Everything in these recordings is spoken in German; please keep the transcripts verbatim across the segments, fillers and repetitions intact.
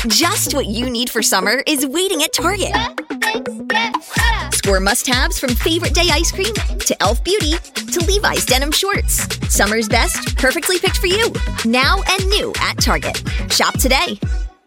Just what you need for summer is waiting at Target. Score must-haves from Favorite Day ice cream to Elf Beauty to Levi's denim shorts. Summer's best, perfectly picked for you. Now and new at Target. Shop today.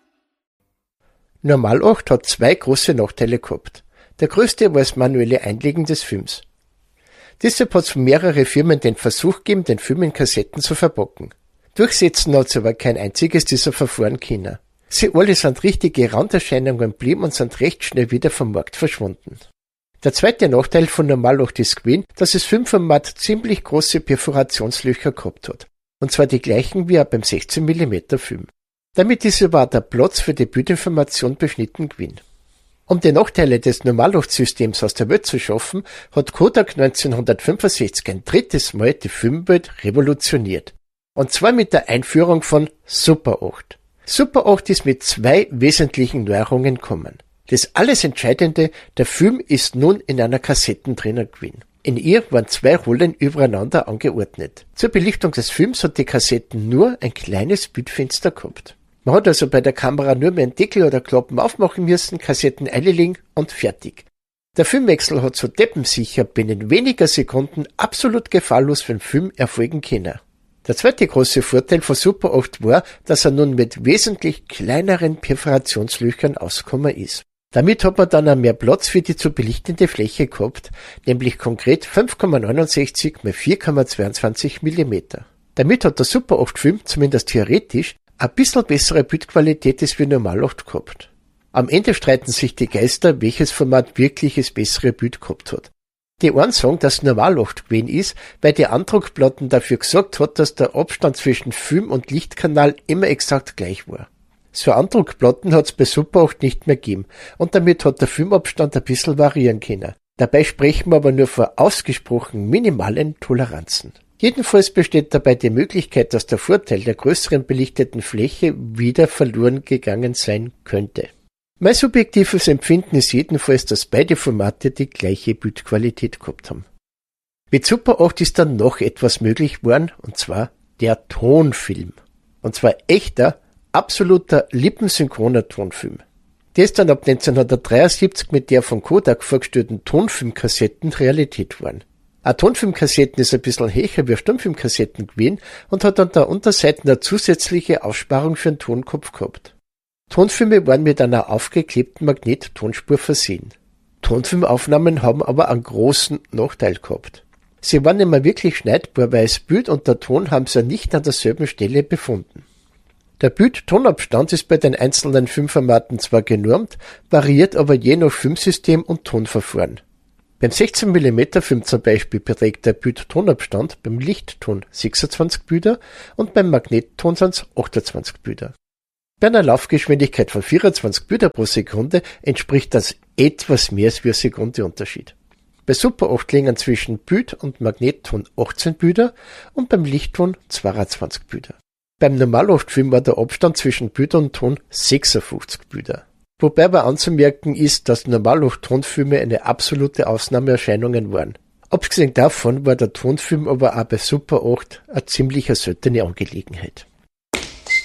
Normal acht hat zwei große Nachteile gehabt. Der größte war das manuelle Einlegen des Films. Deshalb hat es von mehreren Firmen den Versuch gegeben, den Film in Kassetten zu verpacken. Durchsetzen hat es aber kein einziges dieser Verfahren können. Sie alle sind richtige Randerscheinungen geblieben und sind recht schnell wieder vom Markt verschwunden. Der zweite Nachteil von Normal acht ist gewesen, dass das Filmformat ziemlich große Perforationslöcher gehabt hat. Und zwar die gleichen wie auch beim sechzehn Millimeter Film. Damit ist aber auch der Platz für die Bildinformation beschnitten gewesen. Um die Nachteile des Normal acht Systems aus der Welt zu schaffen, hat Kodak neunzehnhundertfünfundsechzig ein drittes Mal die Filmwelt revolutioniert. Und zwar mit der Einführung von Super acht. Super acht ist mit zwei wesentlichen Neuerungen gekommen. Das alles Entscheidende, der Film ist nun in einer Kassette drinnen gewesen. In ihr waren zwei Rollen übereinander angeordnet. Zur Belichtung des Films hat die Kassette nur ein kleines Bildfenster gehabt. Man hat also bei der Kamera nur mehr einen Deckel oder Klappen aufmachen müssen, Kassetten einlegen und fertig. Der Filmwechsel hat so deppensicher binnen weniger Sekunden absolut gefahrlos für den Film erfolgen können. Der zweite große Vorteil von Super acht war, dass er nun mit wesentlich kleineren Perforationslöchern ausgekommen ist. Damit hat man dann auch mehr Platz für die zu belichtende Fläche gehabt, nämlich konkret fünf Komma neunundsechzig mal vier Komma zweiundzwanzig Millimeter. Damit hat der Super acht Film, zumindest theoretisch, ein bisschen bessere Bildqualität als wie Normal acht gehabt. Am Ende streiten sich die Geister, welches Format wirklich das bessere Bild gehabt hat. Die einen sagen, dass Normal acht gewesen ist, weil die Andruckplatten dafür gesorgt hat, dass der Abstand zwischen Film- und Lichtkanal immer exakt gleich war. So Andruckplatten hat es bei Super acht nicht mehr gegeben und damit hat der Filmabstand ein bisschen variieren können. Dabei sprechen wir aber nur von ausgesprochen minimalen Toleranzen. Jedenfalls besteht dabei die Möglichkeit, dass der Vorteil der größeren belichteten Fläche wieder verloren gegangen sein könnte. Mein subjektives Empfinden ist jedenfalls, dass beide Formate die gleiche Bildqualität gehabt haben. Mit Super acht ist dann noch etwas möglich worden, und zwar der Tonfilm. Und zwar echter, absoluter lippensynchroner Tonfilm. Der ist dann ab neunzehnhundertdreiundsiebzig mit der von Kodak vorgestellten Tonfilmkassetten Realität geworden. Eine Tonfilmkassetten ist ein bisschen höher wie Stummfilmkassetten gewesen und hat an der Unterseite eine zusätzliche Aussparung für den Tonkopf gehabt. Tonfilme waren mit einer aufgeklebten Magnettonspur versehen. Tonfilmaufnahmen haben aber einen großen Nachteil gehabt. Sie waren nicht mehr wirklich schneidbar, weil das Bild und der Ton haben sie nicht an derselben Stelle befunden. Der Bild-Tonabstand ist bei den einzelnen Filmformaten zwar genormt, variiert aber je nach Filmsystem und Tonverfahren. Beim sechzehn Millimeter Film zum Beispiel beträgt der Bild-Tonabstand beim Lichtton sechsundzwanzig Bilder und beim Magnetton sind es achtundzwanzig Bilder. Bei einer Laufgeschwindigkeit von vierundzwanzig Bilder pro Sekunde entspricht das etwas mehr als wie eine Sekunde Unterschied. Bei Super acht liegen zwischen Bild und Magnetton achtzehn Bilder und beim Lichtton zweiundzwanzig Bilder. Beim Normal acht Film war der Abstand zwischen Bild und Ton sechsundfünfzig Bilder. Wobei aber anzumerken ist, dass Normal acht Tonfilme eine absolute Ausnahmeerscheinungen waren. Abgesehen davon war der Tonfilm aber auch bei Super acht eine ziemlich seltene Angelegenheit.